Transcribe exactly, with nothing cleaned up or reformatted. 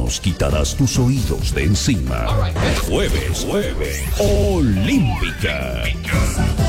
nos quitarás tus oídos de encima. Jueves, jueves, Olímpica.